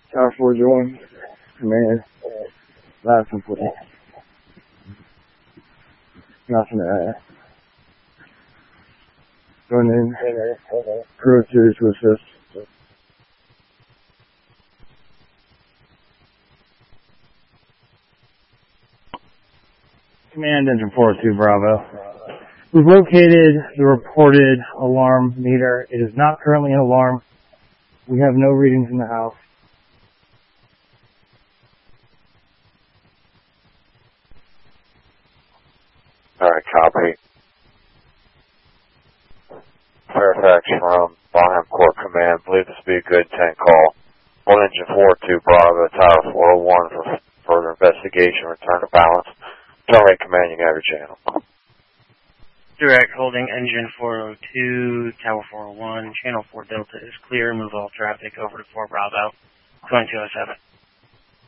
Tower 4 join. Command. Last complete. Nothing to add. Going in. Crew 2 to assist. Command Engine 402 Bravo. We've located the reported alarm meter. It is not currently an alarm. We have no readings in the house. Alright, copy. Fairfax from Bonham Court Command. Believe this to be a good 10 call. 1 Engine 402 Bravo, Tower 401 for further investigation. Return to balance. Terminate command, you can have your channel. Direct holding Engine 402, Tower 401, Channel 4 Delta is clear. Move all traffic over to 4 Bravo, 2207.